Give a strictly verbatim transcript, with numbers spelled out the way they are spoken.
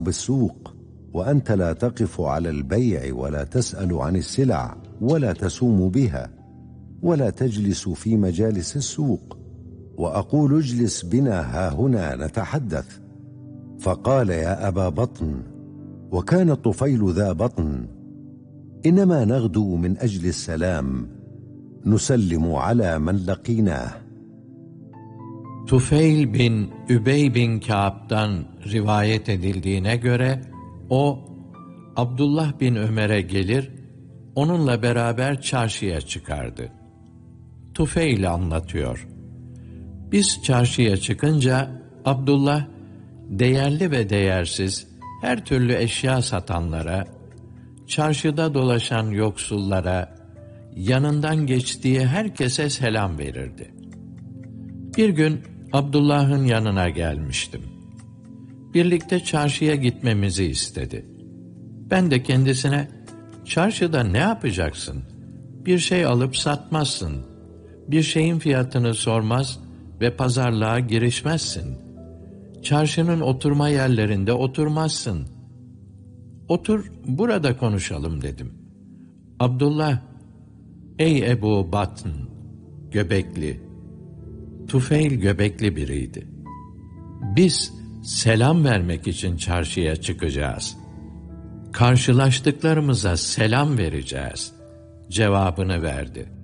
بالسوق وأنت لا تقف على البيع ولا تسأل عن السلع ولا تسوم بها ولا تجلس في مجالس السوق، وأقول اجلس بنا هاهنا نتحدث. فقال يا أبا بطن، وكان الطفيل ذا بطن، إنما نغدو من أجل السلام، نسلم على من لقيناه. Tufeyl bin Übey bin Kâb'dan rivayet edildiğine göre o Abdullah bin Ömer'e gelir, onunla beraber çarşıya çıkardı. Tufeyl anlatıyor. Biz çarşıya çıkınca Abdullah değerli ve değersiz her türlü eşya satanlara, çarşıda dolaşan yoksullara, yanından geçtiği herkese selam verirdi. Bir gün Abdullah'ın yanına gelmiştim. Birlikte çarşıya gitmemizi istedi. Ben de kendisine, çarşıda ne yapacaksın? Bir şey alıp satmazsın. Bir şeyin fiyatını sormaz ve pazarlığa girişmezsin. Çarşının oturma yerlerinde oturmazsın. Otur, burada konuşalım dedim. Abdullah, ey Ebu Batn, göbekli, Tufeyl göbekli biriydi. Biz selam vermek için çarşıya çıkacağız. Karşılaştıklarımıza selam vereceğiz cevabını verdi.